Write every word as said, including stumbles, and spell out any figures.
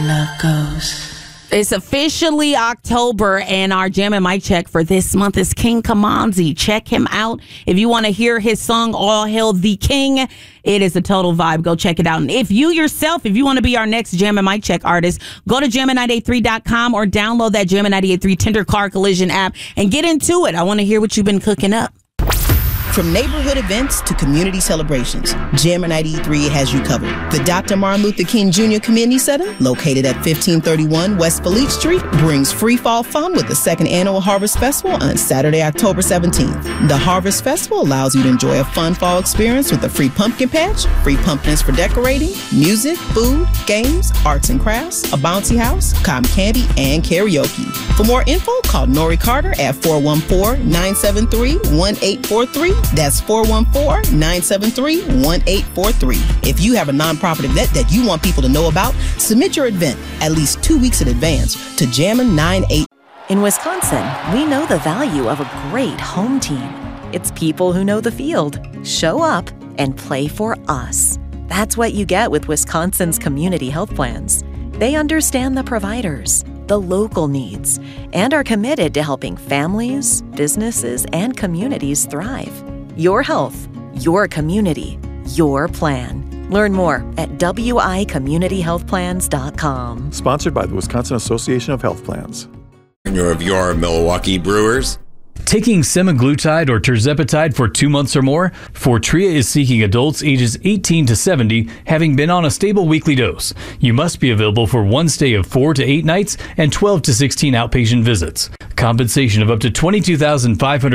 love goes. It's officially October, and our Jam and Mic check for this month is King Kamanzi. Check him out. If you want to hear his song, All Hail the King, it is a total vibe. Go check it out. And if you yourself, if you want to be our next Jam and Mic check artist, go to jammin nine eight three dot com or download that Jammin nine eight three Tinder Car Collision app and get into it. I want to hear what you've been cooking up. From neighborhood events to community celebrations, Jammin nine eight three has you covered. The Doctor Martin Luther King Junior Community Center, located at fifteen thirty-one West Felice Street, brings free fall fun with the second annual Harvest Festival on Saturday, October seventeenth. The Harvest Festival allows you to enjoy a fun fall experience with a free pumpkin patch, free pumpkins for decorating, music, food, games, arts and crafts, a bouncy house, cotton candy, and karaoke. For more info, call Nori Carter at four one four, nine seven three, one eight four three. That's four one four, nine seven three, one eight four three. If you have a nonprofit event that you want people to know about, submit your event at least two weeks in advance to Jammin nine eight. In Wisconsin, we know the value of a great home team. It's people who know the field, show up, and play for us. That's what you get with Wisconsin's community health plans. They understand the providers, the local needs, and are committed to helping families, businesses, and communities thrive. Your health, your community, your plan. Learn more at w i community health plans dot com. Sponsored by the Wisconsin Association of Health Plans. Of your Milwaukee Brewers. Taking semaglutide or tirzepatide for two months or more, Fortrea is seeking adults ages eighteen to seventy having been on a stable weekly dose. You must be available for one stay of four to eight nights and twelve to sixteen outpatient visits. Compensation of up to twenty-two thousand five hundred dollars